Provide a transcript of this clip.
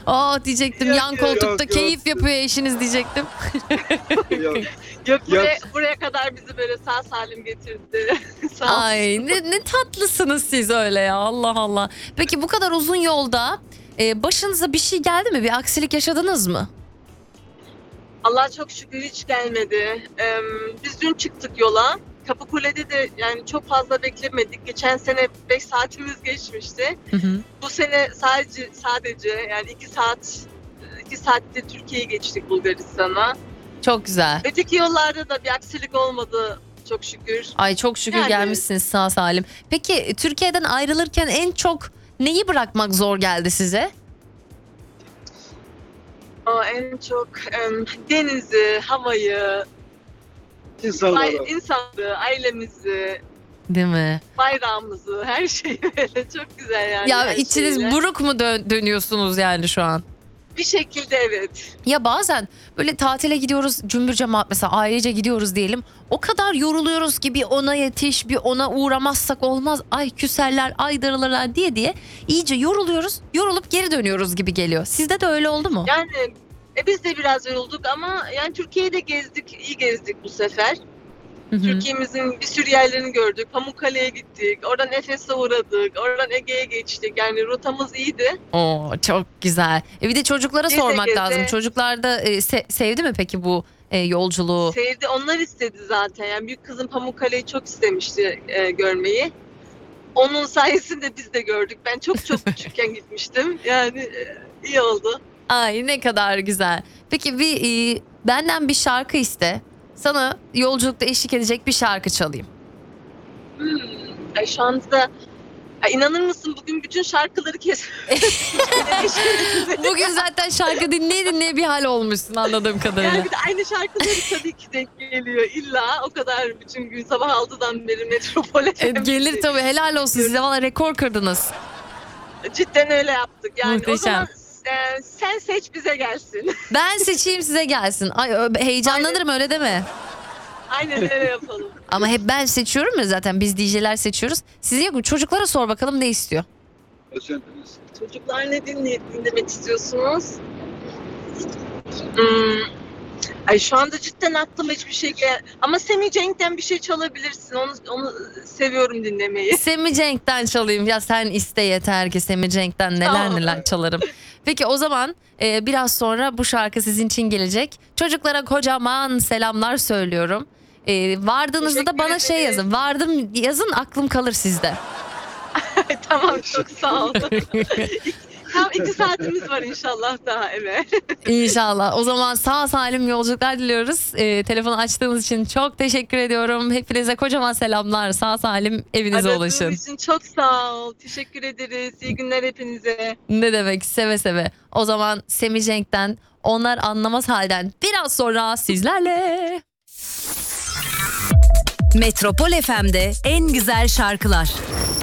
Diyecektim Yok, yan yok, koltukta yok. keyif yapıyor eşiniz diyecektim. Yok. Yok Yok. buraya kadar bizi böyle sağ salim getirdi. Sağ olsun. Ay ne tatlısınız siz öyle ya, Allah Allah. Peki bu kadar uzun yolda başınıza bir şey geldi mi? Bir aksilik yaşadınız mı? Allah çok şükür hiç gelmedi. Biz dün çıktık yola. Kapıkule'de de yani çok fazla beklemedik. Geçen sene 5 saatimiz geçmişti. Hı hı. Bu sene sadece yani 2 saatte Türkiye'ye geçtik Bulgaristan'a. Çok güzel. Öteki yollarda da bir aksilik olmadı çok şükür. Ay çok şükür Yani- gelmişsiniz sağ salim. Peki Türkiye'den ayrılırken en çok neyi bırakmak zor geldi size? En çok denizi, havayı, İnsanlara. insanları, ailemizi, Değil mi? bayrağımızı, her şeyi böyle çok güzel yani. Ya her içiniz şeyle. buruk mu dönüyorsunuz yani şu an? Bir şekilde evet. Ya bazen böyle tatile gidiyoruz cümbür cemaat, mesela ailece gidiyoruz diyelim. O kadar yoruluyoruz ki bir ona yetiş, bir ona uğramazsak olmaz. Ay küserler, ay darılırlar diye iyice yoruluyoruz. Yorulup geri dönüyoruz gibi geliyor. Sizde de öyle oldu mu? Yani biz de biraz yorulduk ama yani Türkiye'de gezdik, iyi gezdik bu sefer. Hı hı. Türkiye'mizin bir sürü yerlerini gördük. Pamukkale'ye gittik, oradan Efes'e uğradık, oradan Ege'ye geçtik. Yani rotamız iyiydi. Oo, çok güzel. Bir de çocuklara Geze sormak geze. lazım. Çocuklar da sevdi mi peki bu yolculuğu? Sevdi, onlar istedi zaten. Yani büyük kızım Pamukkale'yi çok istemişti görmeyi. Onun sayesinde biz de gördük. Ben çok küçükken gitmiştim. Yani iyi oldu. Ay ne kadar güzel. Peki benden bir şarkı iste. Sana yolculukta eşlik edecek bir şarkı çalayım. Ay şu anda inanır mısın bugün bütün şarkıları Bugün zaten şarkı dinleye bir hal olmuşsun anladığım kadarıyla. Yani bir de aynı şarkıları tabii ki denk geliyor. İlla o kadar bütün gün sabah 6'dan beri Metropole. Gelir tabii, helal olsun size, valla rekor kırdınız. Cidden öyle yaptık. Yani Muhteşem. o zaman sen seç bize gelsin. Ben seçeyim size gelsin. Ay heyecanlanırım, öyle deme. Aynen öyle yapalım. Ama hep ben seçiyorum ya, zaten biz DJ'ler seçiyoruz. Siz yok mu? Çocuklara sor bakalım ne istiyor? Efendimiz. Çocuklar ne dinlemek istiyorsunuz? Ay şu anda cidden aklıma hiçbir şey ama Sammy Cenk'ten bir şey çalabilirsin. Onu seviyorum dinlemeyi. Sammy Cenk'ten çalayım. Ya sen iste yeter ki, Sammy Cenk'ten neler Tamam. neler çalarım. Peki o zaman biraz sonra bu şarkı sizin için gelecek. Çocuklara kocaman selamlar söylüyorum. Vardığınızda da bana Teşekkür şey ederiz. yazın. Vardım yazın, aklım kalır sizde. Tamam çok sağ ol. Tam 2 saatimiz var inşallah daha eve. İnşallah. O zaman sağ salim yolculuklar diliyoruz. Telefonu açtığınız için çok teşekkür ediyorum. Hepinize kocaman selamlar. Sağ salim evinize ulaşın. Aradığınız için çok sağ ol. Teşekkür ederiz. İyi günler hepinize. Ne demek, seve seve. O zaman Sammy Cenk'ten, Onlar Anlamaz Halden biraz sonra sizlerle. Metropol FM'de en güzel şarkılar.